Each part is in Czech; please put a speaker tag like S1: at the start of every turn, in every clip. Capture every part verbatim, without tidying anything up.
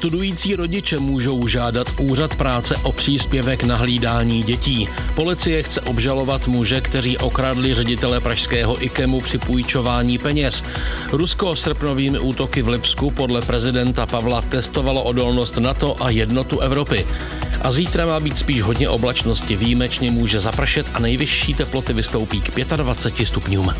S1: Studující rodiče můžou žádat úřad práce o příspěvek na hlídání dětí. Policie chce obžalovat muže, kteří okradli ředitele pražského IKEMu při půjčování peněz. Rusko srpnovými útoky v Lipsku podle prezidenta Pavla testovalo odolnost NATO a jednotu Evropy. A zítra má být spíš hodně oblačnosti, výjimečně může zapršet a nejvyšší teploty vystoupí k dvaceti pěti stupňům.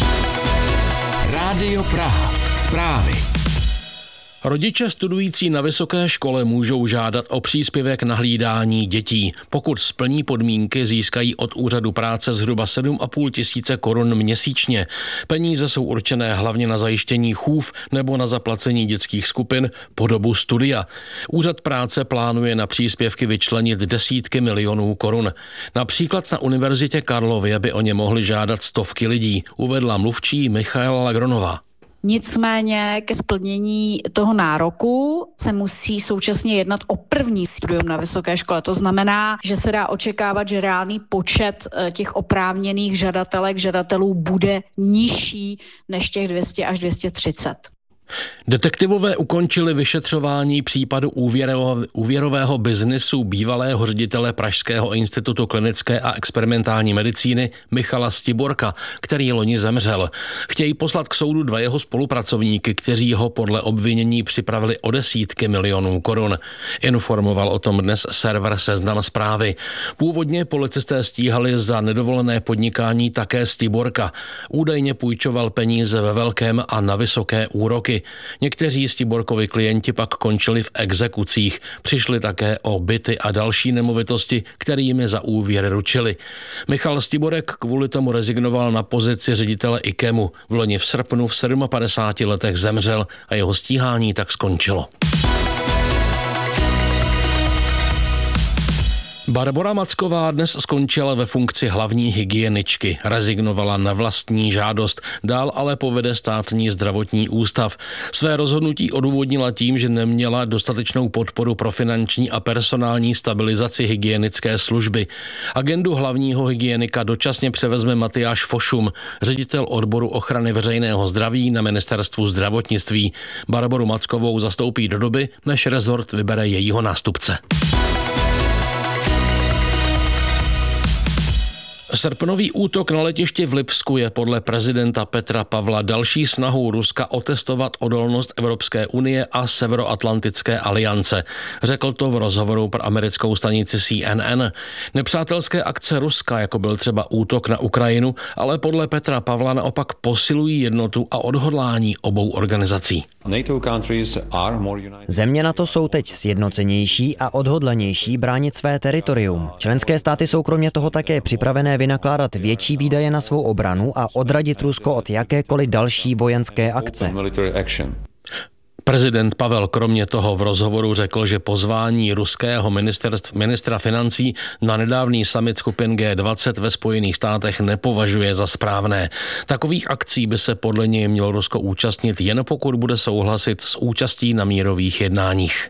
S2: Rádio Praha. Zprávy.
S1: Rodiče studující na vysoké škole můžou žádat o příspěvek na hlídání dětí. Pokud splní podmínky, získají od úřadu práce zhruba sedm a půl tisíce korun měsíčně. Peníze jsou určené hlavně na zajištění chův nebo na zaplacení dětských skupin po dobu studia. Úřad práce plánuje na příspěvky vyčlenit desítky milionů korun. Například na Univerzitě Karlově by o ně mohly žádat stovky lidí, uvedla mluvčí Michaela Lagronová.
S3: Nicméně ke splnění toho nároku se musí současně jednat o první studium na vysoké škole. To znamená, že se dá očekávat, že reálný počet těch oprávněných žadatelek, žadatelů bude nižší než těch dvě stě až dvě stě třicet.
S1: Detektivové ukončili vyšetřování případu úvěrového, úvěrového biznisu bývalého ředitele Pražského institutu klinické a experimentální medicíny Michala Stiborka, který loni zemřel. Chtějí poslat k soudu dva jeho spolupracovníky, kteří ho podle obvinění připravili o desítky milionů korun. Informoval o tom dnes server Seznam Zprávy. Původně policisté stíhali za nedovolené podnikání také Stiborka. Údajně půjčoval peníze ve velkém a na vysoké úroky. Někteří Stiborkovi klienti pak končili v exekucích. Přišli také o byty a další nemovitosti, kterými za úvěr ručili. Michal Stiborek kvůli tomu rezignoval na pozici ředitele IKEMu. V loni v srpnu v padesáti sedmi letech zemřel a jeho stíhání tak skončilo. Barbora Macková dnes skončila ve funkci hlavní hygieničky. Rezignovala na vlastní žádost, dál ale povede státní zdravotní ústav. Své rozhodnutí odůvodnila tím, že neměla dostatečnou podporu pro finanční a personální stabilizaci hygienické služby. Agendu hlavního hygienika dočasně převezme Matyáš Fošum, ředitel odboru ochrany veřejného zdraví na ministerstvu zdravotnictví. Barboru Mackovou zastoupí do doby, než rezort vybere jejího nástupce. Srpnový útok na letišti v Lipsku je podle prezidenta Petra Pavla další snahou Ruska otestovat odolnost Evropské unie a Severoatlantické aliance. Řekl to v rozhovoru pro americkou stanici C N N. Nepřátelské akce Ruska, jako byl třeba útok na Ukrajinu, ale podle Petra Pavla naopak posilují jednotu a odhodlání obou organizací.
S4: Země NATO jsou teď sjednocenější a odhodlanější bránit své teritorium. Členské státy jsou kromě toho také připravené vynakládat větší výdaje na svou obranu a odradit Rusko od jakékoliv další vojenské akce.
S1: Prezident Pavel kromě toho v rozhovoru řekl, že pozvání ruského ministra financí na nedávný summit skupin G dvacet ve Spojených státech nepovažuje za správné. Takových akcí by se podle něj mělo Rusko účastnit jen pokud bude souhlasit s účastí na mírových jednáních.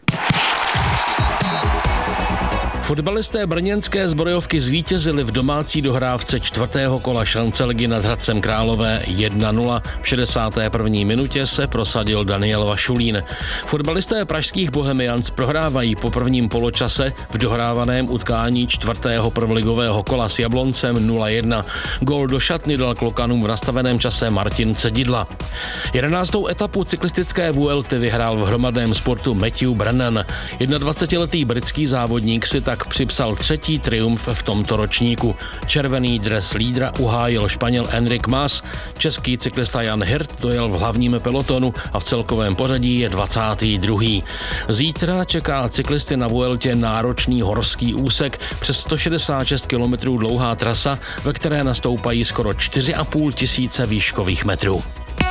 S1: Fotbalisté brněnské zbrojovky zvítězili v domácí dohrávce čtvrtého kola šance ligy nad Hradcem Králové jedna nula. V šedesáté první minutě se prosadil Daniel Vašulín. Fotbalisté pražských Bohemians prohrávají po prvním poločase v dohrávaném utkání čtvrtého prvoligového kola s Jabloncem nula jedna. Gól do šatny dal klokanům v nastaveném čase Martin Cedidla. Jedenáctou etapu cyklistické Vuelty vyhrál v hromadném sportu Matthew Brennan. dvacetiletý britský závodník si tak připsal třetí triumf v tomto ročníku. Červený dres lídra uhájil Španěl Enric Mas, český cyklista Jan Hirt dojel v hlavním pelotonu a v celkovém pořadí je dvacátý druhý. Zítra čeká cyklisty na Vueltě náročný horský úsek, přes sto šedesát šest kilometrů dlouhá trasa, ve které nastoupají skoro čtyři a půl tisíce výškových metrů.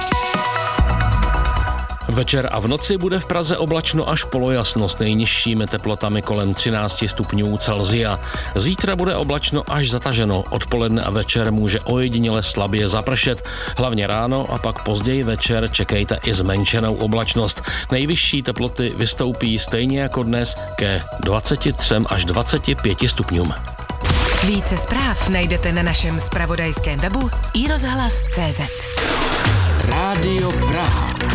S1: Večer a v noci bude v Praze oblačno až polojasno s nejnižšími teplotami kolem třináct stupňů Celsia. Zítra bude oblačno až zataženo. Odpoledne a večer může ojediněle slabě zapršet. Hlavně ráno a pak později večer čekejte i zmenšenou oblačnost. Nejvyšší teploty vystoupí stejně jako dnes ke dvaceti třem až dvaceti pěti stupňům.
S5: Více zpráv najdete na našem zpravodajském webu i rozhlas tečka cé zet.
S2: Rádio Praha.